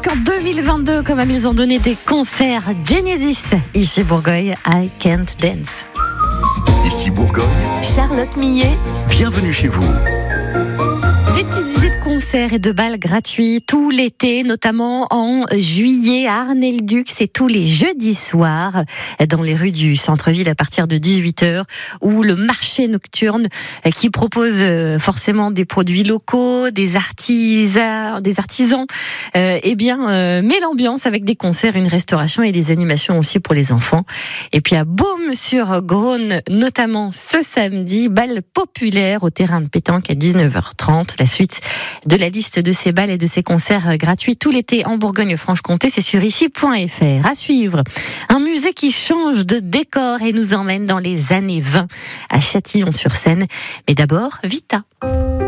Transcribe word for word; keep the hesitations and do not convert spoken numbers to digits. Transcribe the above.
jusqu'en deux mille vingt-deux, quand même, ils ont donné des concerts. Genesis, ici Bourgogne, I Can't Dance. Ici Bourgogne, Charlotte Millet. Bienvenue chez vous. Des petites idées de concerts et de balles gratuits tout l'été, notamment en juillet à Arnay-le-Duc. C'est tous les jeudis soirs dans les rues du centre-ville à partir de dix-huit heures, où le marché nocturne qui propose forcément des produits locaux, des artisans, des artisans, euh, eh bien euh, met l'ambiance avec des concerts, une restauration et des animations aussi pour les enfants. Et puis à Beaume-sur-Garonne, notamment ce samedi, balle populaire au terrain de pétanque à dix-neuf heures trente. La suite de la liste de ces balles et de ces concerts gratuits tout l'été en Bourgogne-Franche-Comté, c'est sur ici point f r. À suivre, un musée qui change de décor et nous emmène dans les années vingt à Châtillon-sur-Seine. Mais d'abord, Vita.